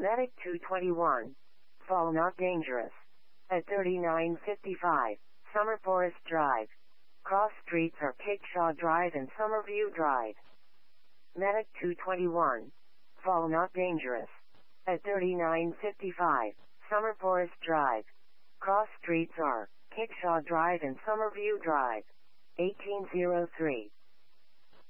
Medic 221. Fall not dangerous. At 3955, Summer Forest Drive. Cross streets are Kickshaw Drive and Summerview Drive. Medic 221. Fall not dangerous. At 3955, Summer Forest Drive. Cross streets are Kickshaw Drive and Summerview Drive. 1803.